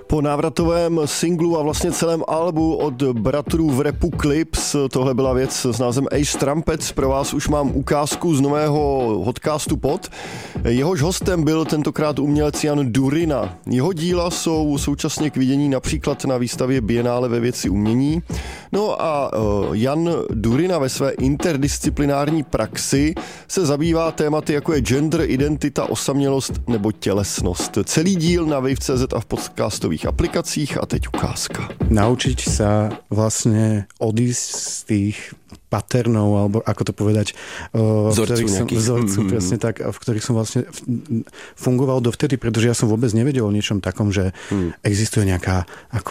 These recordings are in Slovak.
Po návratovém singlu a vlastně celém albu od bratrů v rapu Clips, tohle byla věc s názvem Ace Trumpets, pro vás už mám ukázku z nového podcastu Pod. Jehož hostem byl tentokrát umělec Jan Durina. Jeho díla jsou současně k vidění například na výstavě Biennále ve věci umění. No a Jan Durina ve své interdisciplinární praxi se zabývá tématy jako je gender, identita, osamělost nebo tělesnost. Celý díl na Wave.cz a v podcastových aplikacích a teď ukázka. Naučiť sa vlastne odísť z tých paternov, alebo ako to povedať, vzorcu, presne tak, v ktorých som vlastne fungoval dovtedy, pretože ja som vôbec nevedel o niečom takom, že existuje nejaká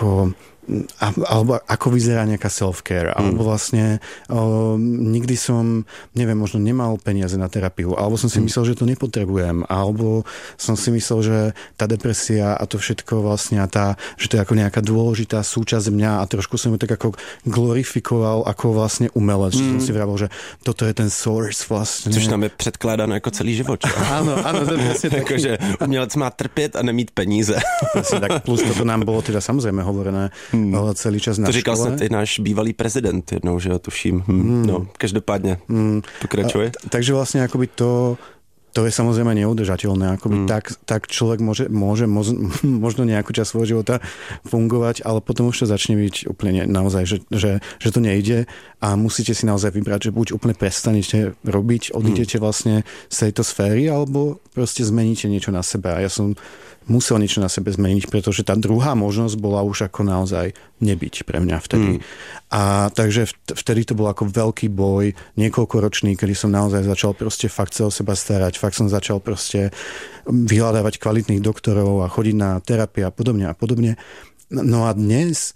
alebo ako vyzerá nejaká self-care, alebo vlastne nikdy som, neviem, možno nemal peniaze na terapiu, alebo som si myslel, že to nepotrebujem, alebo som si myslel, že tá depresia a to všetko vlastne že to je ako nejaká dôležitá súčasť mňa a trošku som ju tak ako glorifikoval ako vlastne umelec, že som si vravel, že toto je ten source vlastne. Což nám je předkládáno jako celý život. Áno, to je presne tak. Že umělec má trpět a nemít peníze. Presne tak, plus toto nám bolo teda samozrejme hovorené celý čas na škole. To říkal snad i náš bývalý prezident jednou, že jo, tuším. No, každopádně. Pokračuje. Takže vlastne akoby to je samozrejme neudržateľné. Akoby tak človek môže možno nejakú časť svojho života fungovať, ale potom už to začne byť úplne naozaj, že to nejde a musíte si naozaj vybrať, že buď úplne prestanete robiť, odídete vlastne z tejto sféry, alebo proste zmeníte niečo na sebe. A ja som musel niečo na sebe zmeniť, pretože tá druhá možnosť bola už ako naozaj nebyť pre mňa vtedy. A takže vtedy to bol ako veľký boj, niekoľkoročný, kedy som naozaj začal proste fakt sa o seba starať, fakt som začal proste vyhľadávať kvalitných doktorov a chodiť na terapie a podobne a podobne. No a dnes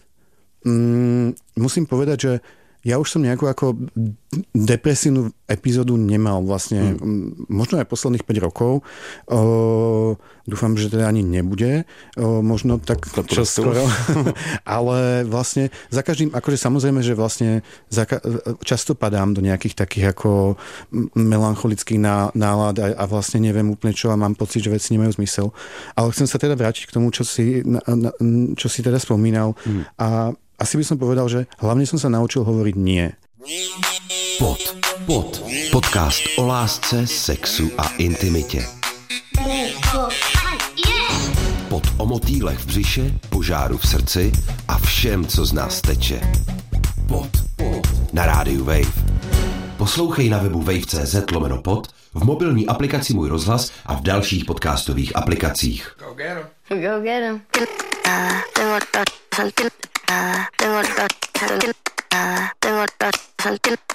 musím povedať, že ja už som nejakú ako depresívnu epizódu nemal vlastne, možno aj posledných 5 rokov. Dúfam, že teda ani nebude. Možno tak čoskoro. Ale vlastne za každým, akože samozrejme, že vlastne často padám do nejakých takých ako melancholických nálad a vlastne neviem úplne čo a mám pocit, že veci nemajú zmysel. Ale chcem sa teda vrátiť k tomu, čo si teda spomínal. A asi by som povedal, že hlavne som sa naučil hovoriť nie. Pod. Podcast o lásce, sexu a intimitě. Pod o motýlech v břiše, požáru v srdci a všem, co z nás teče. Pod. Na rádiu Wave. Poslouchej na webu wave.cz/pod, v mobilní aplikaci Můj rozhlas a v dalších podcastových aplikacích. Go get 'em. Tengo